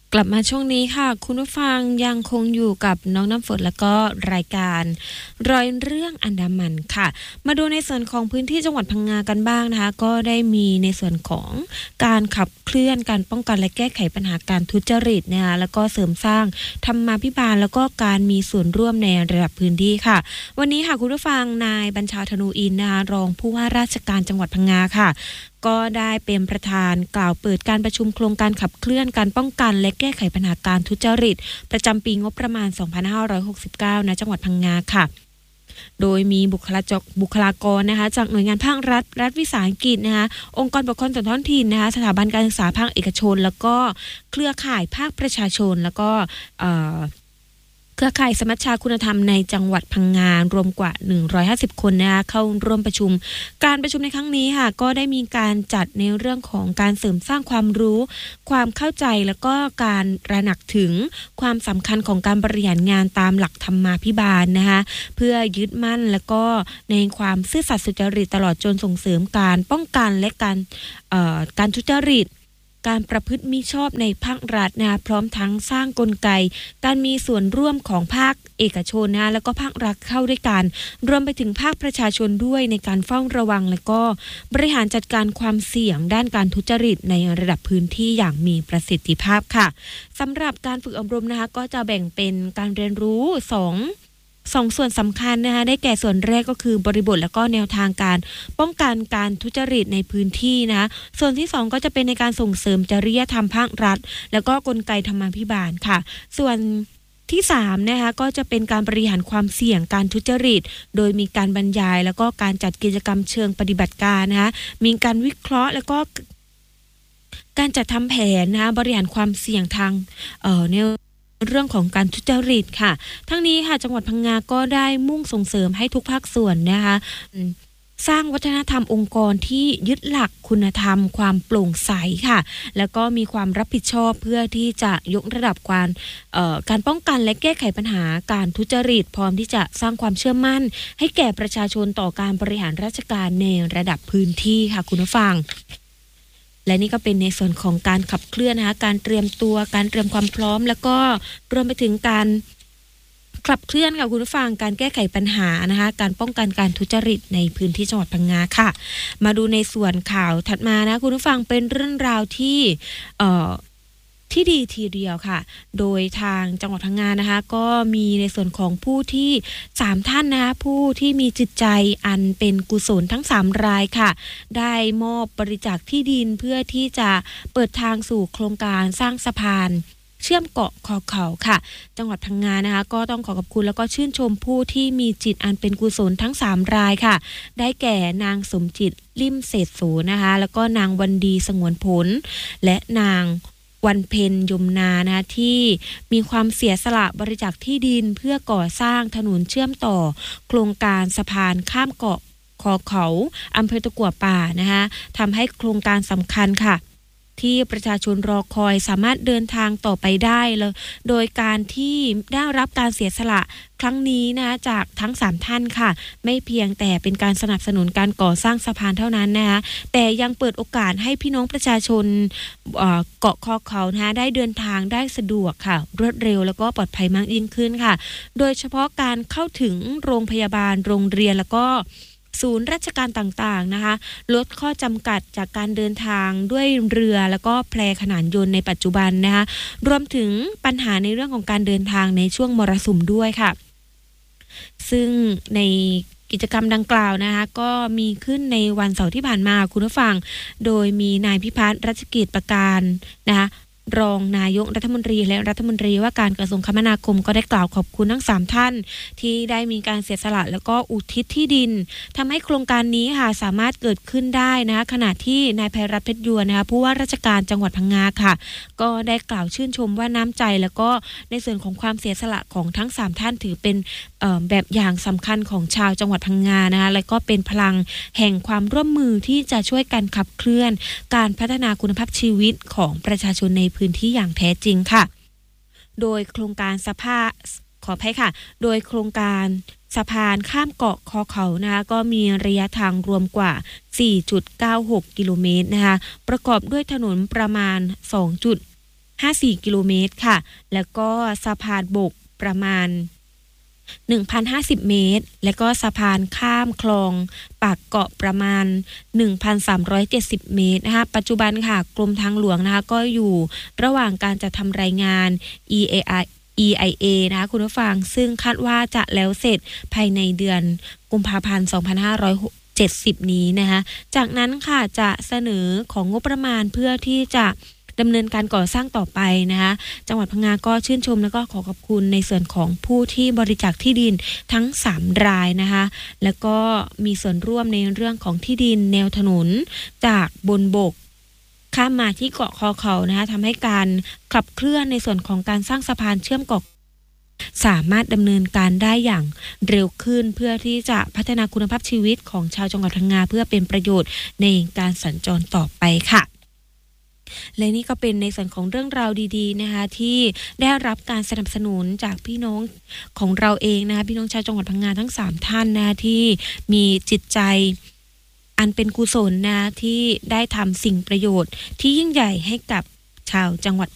กลับมาช่วงนี้ค่ะคุณผู้ฟังยังคงอยู่กับน้องน้ำฝนแล้วก็รายการรอยเรื่องอันดามันค่ะมาดูในส่วนของพื้นที่จังหวัดพังงากันบ้างนะคะก็ได้มีในส่วนของการขับเคลื่อนการป้องกันและแก้ไขปัญหาการทุจริตนะคะแล้วก็เสริมสร้างธรรมาภิบาลแล้วก็การมีส่วนร่วมในระดับพื้นที่ค่ะวันนี้ค่ะคุณผู้ฟังนายบัญชาธนูอินนะคะรองผู้ว่าราชการจังหวัดพังงาค่ะก็ได้เป็นประธานกล่าวเปิดการประชุมโครงการขับเคลื่อนการป้องกันและแก้ไขปัญหาการทุจริตประจำปีงบประมาณ 2569 ณ จังหวัดพังงาค่ะโดยมีบุคลากรนะคะจากหน่วยงานภาครัฐวิสาหกิจนะคะองค์กรปกครองส่วนท้องถิ่นนะคะสถาบันการศึกษาภาคเอกชนแล้วก็เครือข่ายภาคประชาชนแล้วก็เครือข่ายสมัชชาคุณธรรมในจังหวัดพังงารวมกว่า150คนนะคะเข้าร่วมประชุมการประชุมในครั้งนี้ค่ะก็ได้มีการจัดในเรื่องของการเสริมสร้างความรู้ความเข้าใจแล้วก็การระหนักถึงความสำคัญของการบริหารงานตามหลักธรรมาภิบาลนะคะเพื่อยึดมั่นแล้วก็ในความซื่อสัตย์สุจริตตลอดจนส่งเสริมการป้องกันและการทุจริตการประพฤติมิชอบในภาครัฐนะพร้อมทั้งสร้างกลไกการมีส่วนร่วมของภาคเอกชนนะแล้วก็ภาครัฐเข้าด้วยกันรวมไปถึงภาคประชาชนด้วยในการเฝ้าระวังและก็บริหารจัดการความเสี่ยงด้านการทุจริตในระดับพื้นที่อย่างมีประสิทธิภาพค่ะสำหรับการฝึกอบรมนะคะก็จะแบ่งเป็นการเรียนรู้สองส่วนสำคัญนะคะได้แก่ส่วนแรกก็คือบริบทและก็แนวทางการป้องกันการทุจริตในพื้นที่นะส่วนที่2ก็จะเป็นในการส่งเสริมจริยธรรมภาครัฐแล้วก็กลไกธรรมาภิบาลค่ะส่วนที่3นะคะก็จะเป็นการบริหารความเสี่ยงการทุจริตโดยมีการบรรยายแล้วก็การจัดกิจกรรมเชิงปฏิบัติการนะคะมีการวิเคราะห์แล้วก็การจัดทำแผนนะคะบริหารความเสี่ยงทางในเรื่องของการทุจริตค่ะทั้งนี้ค่ะจังหวัดพังงาก็ได้มุ่งส่งเสริมให้ทุกภาคส่วนนะคะสร้างวัฒนธรรมองค์กรที่ยึดหลักคุณธรรมความโปร่งใสค่ะแล้วก็มีความรับผิดชอบเพื่อที่จะยกระดับการป้องกันและแก้ไขปัญหาการทุจริตพร้อมที่จะสร้างความเชื่อมั่นให้แก่ประชาชนต่อการบริหารราชการในระดับพื้นที่ค่ะคุณผู้ฟังและนี่ก็เป็นในส่วนของการขับเคลื่อนนะคะการเตรียมตัวการเตรียมความพร้อมแล้วก็รวมไปถึงการขับเคลื่อนค่ะคุณผู้ฟังการแก้ไขปัญหานะคะการป้องกันการทุจริตในพื้นที่จังหวัดพังงาค่ะมาดูในส่วนข่าวถัดมานะคุณผู้ฟังเป็นเรื่องราวที่ดีทีเดียวค่ะโดยทางจังหวัดพังงานะคะก็มีในส่วนของผู้ที่3ท่านนะคะผู้ที่มีจิตใจอันเป็นกุศลทั้ง3รายค่ะได้มอบบริจาคที่ดินเพื่อที่จะเปิดทางสู่โครงการสร้างสะพานเชื่อมเกาะคอเขาค่ะจังหวัดพังงานะคะก็ต้องขอบคุณแล้วก็ชื่นชมผู้ที่มีจิตอันเป็นกุศลทั้ง3รายค่ะได้แก่นางสมจิตลิ่มเศษสูนะคะแล้วก็นางวันดีสงวนผลและนางวันเพ็ญยมนานะที่มีความเสียสละบริจาคที่ดินเพื่อก่อสร้างถนนเชื่อมต่อโครงการสะพานข้ามเกาะคอเขาอำเภอตะกั่วป่านะคะทำให้โครงการสำคัญค่ะที่ประชาชนรอคอยสามารถเดินทางต่อไปได้เลยโดยการที่ได้รับการเสียสละครั้งนี้นะจากทั้ง3ท่านค่ะไม่เพียงแต่เป็นการสนับสนุนการก่อสร้างสะพานเท่านั้นนะคะแต่ยังเปิดโอกาสให้พี่น้องประชาชนเกาะคอเขานะคะได้เดินทางได้สะดวกค่ะรวดเร็วแล้วก็ปลอดภัยมากยิ่งขึ้นค่ะโดยเฉพาะการเข้าถึงโรงพยาบาลโรงเรียนแล้วก็ศูนย์ราชการต่างๆนะคะลดข้อจำกัดจากการเดินทางด้วยเรือแล้วก็แพขนานยนต์ในปัจจุบันนะคะรวมถึงปัญหาในเรื่องของการเดินทางในช่วงมรสุมด้วยค่ะซึ่งในกิจกรรมดังกล่าวนะคะก็มีขึ้นในวันเสาร์ที่ผ่านมาคุณผู้ฟังโดยมีนายพิพัฒน์รัชกิจประการนะคะรองนายกรัฐมนตรีและรัฐมนตรีว่าการกระทรวงคมนาคมก็ได้กล่าวขอบคุณทั้ง3ท่านที่ได้มีการเสียสละแล้วก็อุทิศที่ดินทำให้โครงการนี้ค่ะสามารถเกิดขึ้นได้นะคะขณะที่นายไพรัตน์เพชรยวนนะคะผู้ว่าราชการจังหวัดพังงาค่ะก็ได้กล่าวชื่นชมว่าน้ำใจแล้วก็ในส่วนของความเสียสละของทั้ง3ท่านถือเป็นแบบอย่างสำคัญของชาวจังหวัดพังงานะคะและก็เป็นพลังแห่งความร่วมมือที่จะช่วยกันขับเคลื่อนการพัฒนาคุณภาพชีวิตของประชาชนในพื้นที่อย่างแท้จริงค่ะโดยโครงการขออภัยค่ะโดยโครงการสะพานข้ามเกาะคอเขานะคะก็มีระยะทางรวมกว่า 4.96 กิโลเมตรนะคะประกอบด้วยถนนประมาณ 54กิโลเมตรค่ะแล้วก็สะพานบกประมาณ1,050 เมตรและก็สะพานข้ามคลองปากเกาะประมาณ 1,370 เมตรนะคะปัจจุบันค่ะกรมทางหลวงนะคะก็อยู่ระหว่างการจัดทำรายงาน EIA นะคะคุณผู้ฟังซึ่งคาดว่าจะแล้วเสร็จภายในเดือนกุมภาพันธ์ 2570 นี้นะคะจากนั้นค่ะจะเสนอของงบประมาณเพื่อที่จะดำเนินการก่อสร้างต่อไปนะคะจังหวัดพังงาก็ชื่นชมแล้วก็ขอขอบคุณในส่วนของผู้ที่บริจาคที่ดินทั้ง3รายนะคะแล้วก็มีส่วนร่วมในเรื่องของที่ดินแนวถนนจากบนบกข้ามมาที่เกาะคอเขานะคะทำให้การขับเคลื่อนในส่วนของการสร้างสะพานเชื่อมเกาะสามารถดำเนินการได้อย่างเร็วขึ้นเพื่อที่จะพัฒนาคุณภาพชีวิตของชาวจังหวัดพังงาเพื่อเป็นประโยชน์ในการสัญจรต่อไปค่ะและนี่ก็เป็นในส่วนของเรื่องราวดีๆนะคะที่ได้รับการสนับสนุนจากพี่น้องของเราเองนะคะพี่น้องชาวจังหวัดพังงาทั้ง3ท่านนะที่มีจิตใจอันเป็นกุศลนะที่ได้ทำสิ่งประโยชน์ที่ยิ่งใหญ่ให้กับชาวจังหวัด